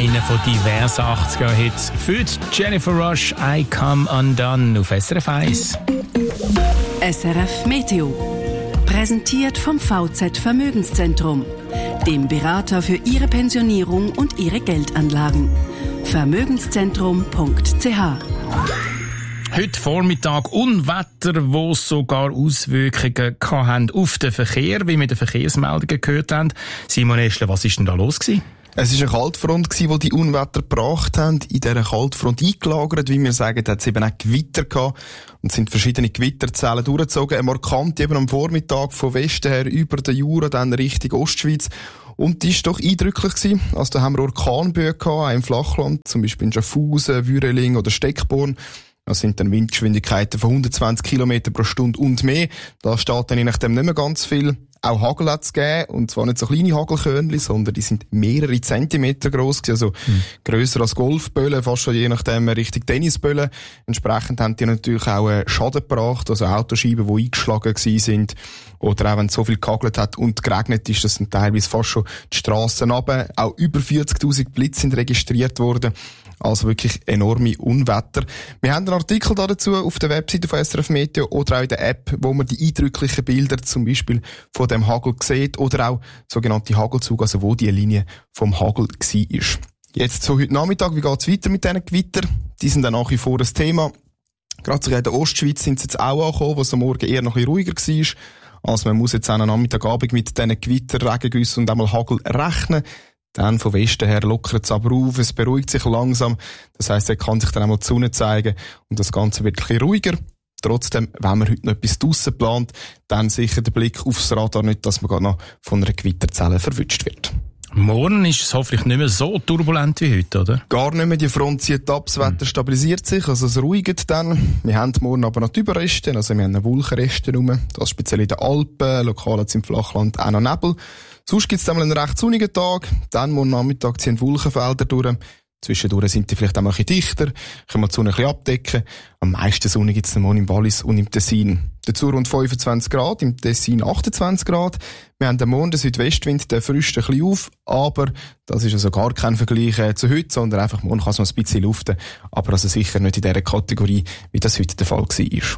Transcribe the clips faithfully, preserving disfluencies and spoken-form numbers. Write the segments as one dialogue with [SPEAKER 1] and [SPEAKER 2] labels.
[SPEAKER 1] Einer von diversen achtziger-Hits für Jennifer Rush, I Come Undone auf S R F eins.
[SPEAKER 2] S R F Meteo. Präsentiert vom V Z Vermögenszentrum, dem Berater für Ihre Pensionierung und Ihre Geldanlagen. Vermögenszentrum punkt c h.
[SPEAKER 1] Heute Vormittag Unwetter, wo sogar Auswirkungen hatten auf den Verkehr, wie wir in den Verkehrsmeldungen gehört haben. Simon Eschle, was war denn da los gewesen?
[SPEAKER 3] Es war eine Kaltfront, die die Unwetter gebracht haben. In dieser Kaltfront eingelagert, wie wir sagen, hat es eben auch Gewitter gehabt. Und sind verschiedene Gewitterzellen durchgezogen. Eine markante eben am Vormittag von Westen her über den Jura, dann Richtung Ostschweiz. Und die war doch eindrücklich gewesen. Also da haben wir Orkanböen gehabt, auch im Flachland, zum Beispiel in Schaffhausen, Würeling oder Steckborn. Das sind dann Windgeschwindigkeiten von hundertzwanzig Kilometer pro Stunde und mehr. Da steht dann je nachdem nicht mehr ganz viel. Auch Hagel hat es gegeben, und zwar nicht so kleine Hagelkörnchen, sondern die sind mehrere Zentimeter gross gewesen, also hm. grösser als Golfböllen, fast schon je nachdem Richtung Tennisböllen. Entsprechend haben die natürlich auch Schaden gebracht, also Autoscheiben, die eingeschlagen gewesen sind. Oder auch wenn es so viel gehagelt hat und geregnet ist, dass dann teilweise fast schon die Strassen runter. Auch über vierzigtausend Blitze sind registriert worden. Also wirklich enorme Unwetter. Wir haben einen Artikel dazu auf der Webseite von S R F Meteo oder auch in der App, wo man die eindrücklichen Bilder zum Beispiel von dem Hagel sieht oder auch sogenannte Hagelzug, also wo die Linie vom Hagel war. Jetzt so heute Nachmittag, wie geht es weiter mit diesen Gewitter? Die sind dann nach wie vor das Thema. Gerade sogar in der Ostschweiz sind sie jetzt auch angekommen, wo es am Morgen eher noch ein bisschen ruhiger war. Also man muss jetzt auch am Nachmittagabend mit diesen Gewitter, Regengüssen und einmal Hagel rechnen. Dann von Westen her lockert es aber auf, es beruhigt sich langsam. Das heisst, er kann sich dann einmal die Sonne zeigen und das Ganze wird ein bisschen ruhiger. Trotzdem, wenn man heute noch etwas draussen plant, dann sicher der Blick aufs Radar, nicht, dass man gerade noch von einer Gewitterzelle verwünscht wird.
[SPEAKER 1] Morgen ist es hoffentlich nicht mehr so turbulent wie heute, oder?
[SPEAKER 3] Gar nicht mehr. Die Front zieht ab, das Wetter stabilisiert sich, also es ruhigt dann. Wir haben morgen aber noch die Überreste, also wir haben Wolkenreste rum. Das speziell in den Alpen, lokal jetzt im Flachland auch noch Nebel. Sonst gibt es dann mal einen recht sonnigen Tag, dann morgen Nachmittag ziehen Wolkenfelder durch. Zwischendurch sind die vielleicht auch mal ein bisschen dichter, können wir die Sonne ein bisschen abdecken. Am meisten Sonne gibt es morgen im Wallis und im Tessin. Dazu rund fünfundzwanzig Grad, im Tessin achtundzwanzig Grad. Wir haben den Morgen, den Südwestwind, der frischt ein bisschen auf, aber das ist also gar kein Vergleich äh, zu heute, sondern einfach morgen kann es noch ein bisschen luften, aber also sicher nicht in dieser Kategorie, wie das heute der Fall war.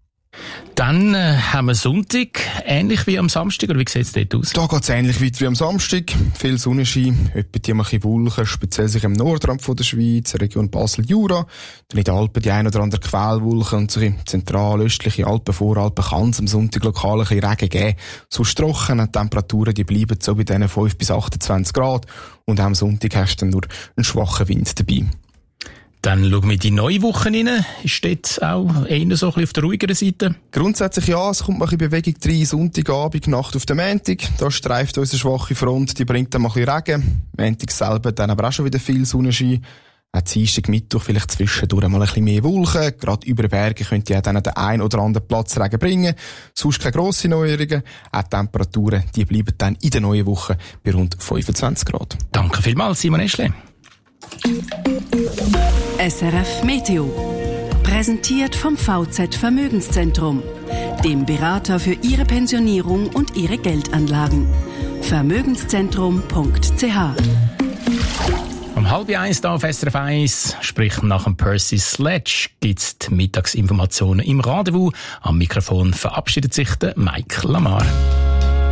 [SPEAKER 1] Dann äh, haben wir Sonntag, ähnlich wie am Samstag, oder wie sieht es dort aus?
[SPEAKER 3] Da geht es ähnlich weiter wie am Samstag. Viel Sonnenschein, etwa die ein bisschen Wolken, speziell sich im Nordrand von der Schweiz, Region Basel-Jura. Dann in den Alpen die ein oder andere Quellwolken und so in zentral-östliche Alpen, Voralpen kann es am Sonntag lokal ein bisschen Regen geben. Sonst trocken, die Temperaturen die bleiben so bei diesen fünf bis achtundzwanzig Grad und auch am Sonntag hast du dann nur einen schwachen Wind dabei.
[SPEAKER 1] Dann schauen wir in die neue Woche rein. Ist dort auch eher so ein bisschen auf der ruhigeren Seite?
[SPEAKER 3] Grundsätzlich ja, es kommt mal ein bisschen Bewegung rein. Sonntagabend, Nacht auf den Montag. Da streift unsere schwache Front, die bringt dann mal ein bisschen Regen. Montag selber dann aber auch schon wieder viel Sonnenschein. Auch Dienstag, Mittwoch vielleicht zwischendurch mal ein bisschen mehr Wolken. Gerade über den Bergen könnt ihr auch dann den einen oder anderen Platz Regen bringen. Sonst keine grosse Neuerungen. Auch die Temperaturen, die bleiben dann in der neuen Woche bei rund fünfundzwanzig Grad.
[SPEAKER 1] Danke vielmals, Simon Eschle.
[SPEAKER 2] S R F Meteo. Präsentiert vom V Z Vermögenszentrum, dem Berater für Ihre Pensionierung und Ihre Geldanlagen. Vermögenszentrum punkt c h.
[SPEAKER 1] Um halb eins da auf S R F eins, sprich nach dem Percy Sledge, gibt es die Mittagsinformationen im Rendezvous. Am Mikrofon verabschiedet sich der Mike Lamar.